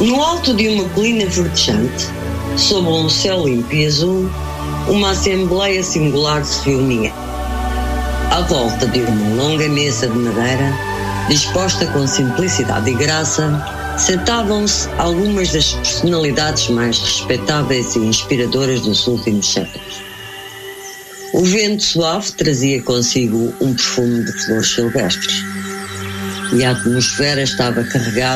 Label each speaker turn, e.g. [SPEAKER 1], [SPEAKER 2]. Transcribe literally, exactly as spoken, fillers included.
[SPEAKER 1] No alto de uma colina verdejante, sob um céu limpo e azul, uma assembleia singular se reunia. À volta de uma longa mesa de madeira, disposta com simplicidade e graça, sentavam-se algumas das personalidades mais respeitáveis e inspiradoras dos últimos séculos. O vento suave trazia consigo um perfume de flores silvestres, e a atmosfera estava carregada